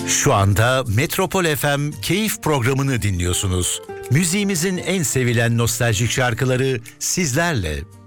Şu anda Metropol FM Keyif programını dinliyorsunuz. Müziğimizin en sevilen nostaljik şarkıları sizlerle.